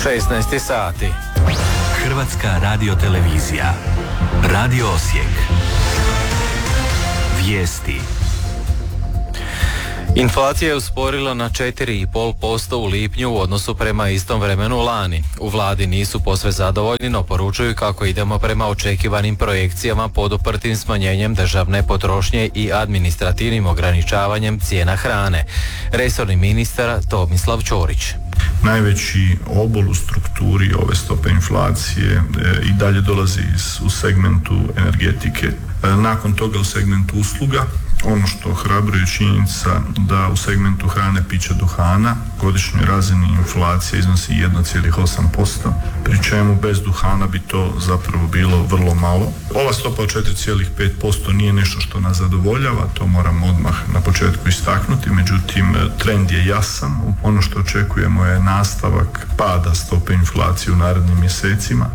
16 sati. Hrvatska radiotelevizija. Radio Osijek. Vijesti. Inflacija je usporila na 4,5% u lipnju u odnosu prema istom vremenu lani. U vladi nisu posve zadovoljni, no poručuju kako idemo prema očekivanim projekcijama poduprtim smanjenjem državne potrošnje i administrativnim ograničavanjem cijena hrane. Resorni ministar Tomislav Ćorić. Najveći obol u strukturi ove stope inflacije i dalje dolazi u segmentu energetike. Nakon toga u segmentu usluga. Ono što ohrabruje činjenica da u segmentu hrane, pića, duhana godišnjoj razini inflacija iznosi 1,8%, pri čemu bez duhana bi to zapravo bilo vrlo malo. Ova stopa od 4,5% nije nešto što nas zadovoljava, to moram odmah na početku istaknuti, međutim trend je jasan. Ono što očekujemo je nastavak pada stope inflacije u narednim mjesecima.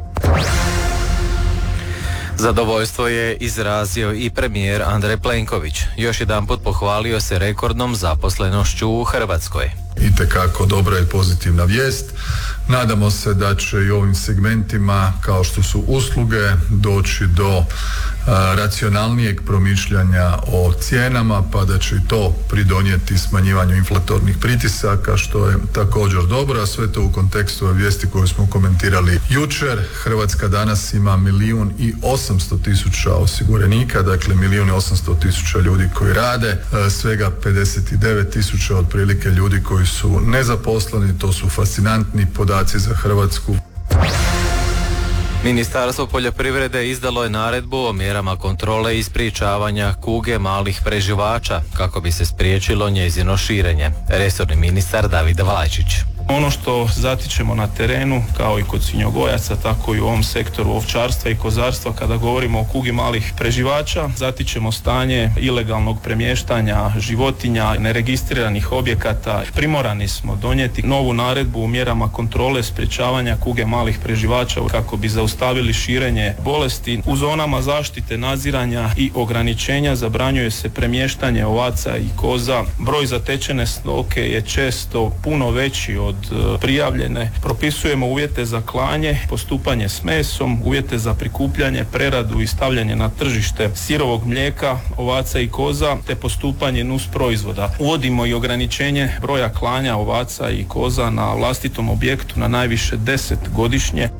Zadovoljstvo je izrazio i premijer Andrej Plenković. Još jedanput pohvalio se rekordnom zaposlenošću u Hrvatskoj. Itekako dobra i pozitivna vijest. Nadamo se da će i ovim segmentima, kao što su usluge, doći do racionalnijeg promišljanja o cijenama, pa da će i to pridonijeti smanjivanju inflatornih pritisaka, što je također dobro, a sve to u kontekstu ove vijesti koju smo komentirali jučer. Hrvatska danas ima 1.800.000 osiguranika, dakle 1.800.000 ljudi koji rade, svega 59.000 otprilike ljudi koji su nezaposleni. To su fascinantni podaci za Hrvatsku. Ministarstvo poljoprivrede izdalo je naredbu o mjerama kontrole i sprječavanja kuge malih preživača kako bi se spriječilo njezino širenje. Resorni ministar David Vlajčić. Ono što zatičemo na terenu, kao i kod svinjogojaca, tako i u ovom sektoru ovčarstva i kozarstva, kada govorimo o kugi malih preživača, zatičemo stanje ilegalnog premještanja životinja, neregistriranih objekata. Primorani smo donijeti novu naredbu o mjerama kontrole sprječavanja kuge malih preživača kako bi zaustavili širenje bolesti. U zonama zaštite, nadziranja i ograničenja zabranjuje se premještanje ovaca i koza. Broj zatečene stoke je često puno veći od prijavljene. Propisujemo uvjete za klanje, postupanje s mesom, uvjete za prikupljanje, preradu i stavljanje na tržište sirovog mlijeka, ovaca i koza, te postupanje nus proizvoda. Uvodimo i ograničenje broja klanja ovaca i koza na vlastitom objektu na najviše 10 godišnje.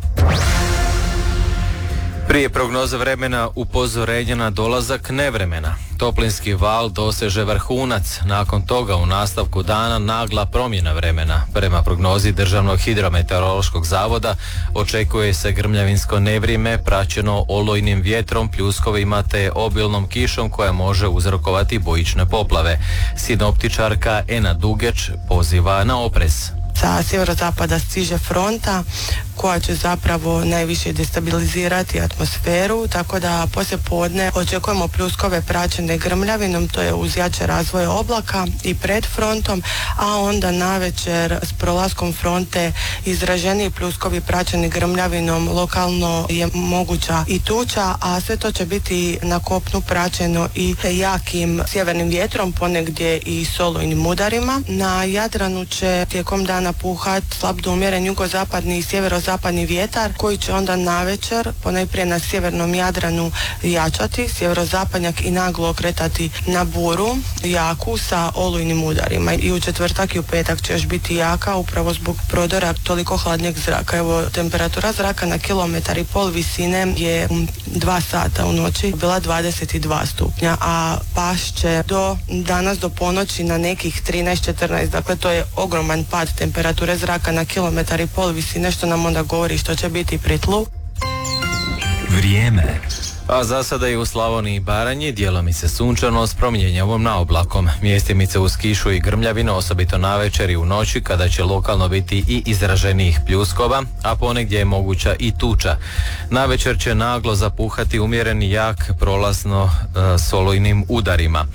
Prije prognoze vremena upozorenja na dolazak nevremena. Toplinski val doseže vrhunac, nakon toga u nastavku dana nagla promjena vremena. Prema prognozi Državnog hidrometeorološkog zavoda očekuje se grmljavinsko nevrijeme praćeno olujnim vjetrom, pljuskovima te obilnom kišom koja može uzrokovati bujične poplave. Sinoptičarka Ena Dugeć poziva na oprez. Sa sjeverozapada stiže fronta koja će zapravo najviše destabilizirati atmosferu, tako da poslije podne očekujemo pljuskove praćene grmljavinom, to je uz jače razvoje oblaka i pred frontom, a onda navečer s prolaskom fronte izraženiji pljuskovi praćeni grmljavinom, lokalno je moguća i tuča, a sve to će biti na kopnu praćeno i jakim sjevernim vjetrom, ponegdje i solujnim udarima. Na Jadranu će tijekom dana puhat slab do umjeren jugozapadni i sjeverozapadni vjetar koji će onda navečer ponajprije na sjevernom Jadranu jačati, sjeverozapadnjak i naglo okretati na buru jaku sa olujnim udarima. I u četvrtak i u petak će još biti jaka upravo zbog prodora toliko hladnijeg zraka. Evo, temperatura zraka na 1,5 km visine je 2 sata u noći bila 22 stupnja, a pašće danas do ponoći na nekih 13-14, dakle to je ogroman pad temperature zraka na 1,5 km visine, što nam onda govori što će biti pri tlu. Vrijeme. A za sada i u Slavoniji i Baranji djelomice sunčano s promjenjivom naoblakom. Mjestimice uz kišu i grmljavinu, osobito navečer i u noći kada će lokalno biti i izraženijih pljuskova, a ponegdje je moguća i tuča. Navečer će naglo zapuhati umjereni jak prolazno s olujnim udarima.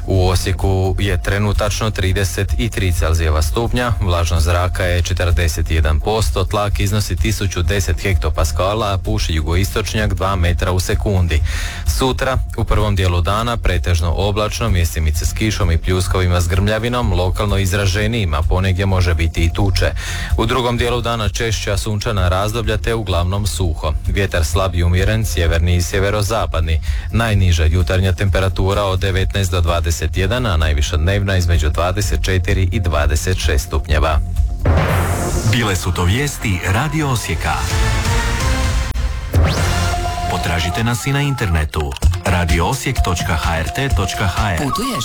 U Osijeku je trenutačno 33 Celzijeva stupnja, vlažnost zraka je 41%, tlak iznosi 1010 hektopaskala, a puši jugoistočnjak 2 metra u sekundi. Sutra, u prvom dijelu dana, pretežno oblačno, mjestimice s kišom i pljuskovima s grmljavinom, lokalno izraženijim, a ponegdje može biti i tuče. U drugom dijelu dana češća sunčana razdoblja te uglavnom suho. Vjetar slab i umjeren, sjeverni i sjeverozapadni. Najniža jutarnja temperatura od 19 do 21, a najviša dnevna između 24 i 26 stupnjeva. Bile su to vijesti Radio Osijeka. Potražite nas i na internetu radioosijek.hrt.hr. Putuješ?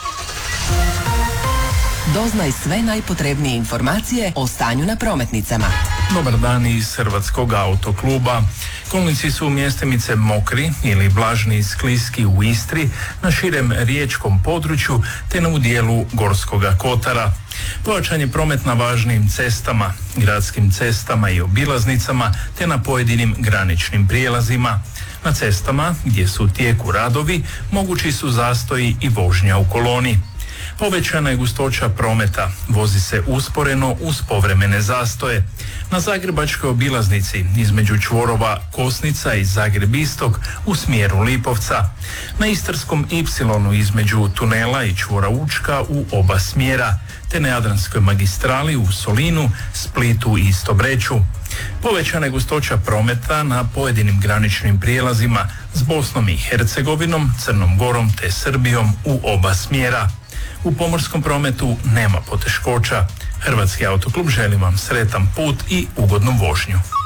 Doznaj sve najpotrebnije informacije o stanju na prometnicama. Dobar dan iz Hrvatskog autokluba. Kolnici su mjestimice mokri ili vlažni i skliski u Istri, na širem riječkom području te na udjelu Gorskoga kotara. Pojačan je promet na važnim cestama, gradskim cestama i obilaznicama te na pojedinim graničnim prijelazima. Na cestama gdje su u tijeku radovi mogući su zastoji i vožnja u koloni. Povećana je gustoća prometa, vozi se usporeno uz povremene zastoje. Na zagrebačkoj obilaznici između čvorova Kosnica i Zagreb Istok u smjeru Lipovca. Na Istarskom Y između tunela i čvora Učka u oba smjera, te na Jadranskoj magistrali u Solinu, Splitu i Istobreću. Povećana je gustoća prometa na pojedinim graničnim prijelazima s Bosnom i Hercegovinom, Crnom Gorom te Srbijom u oba smjera. U pomorskom prometu nema poteškoća. Hrvatski autoklub želi vam sretan put i ugodnu vožnju.